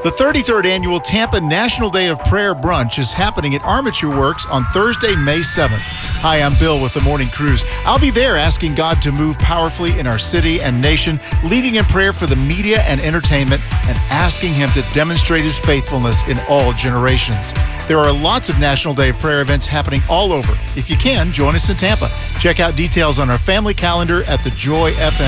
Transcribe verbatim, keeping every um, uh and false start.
The thirty-third Annual Tampa National Day of Prayer Brunch is happening at Armature Works on Thursday, May seventh. Hi, I'm Bill with the Morning Cruise. I'll be there asking God to move powerfully in our city and nation, leading in prayer for the media and entertainment, and asking Him to demonstrate His faithfulness in all generations. There are lots of National Day of Prayer events happening all over. If you can, join us in Tampa. Check out details on our family calendar at the Joy F M.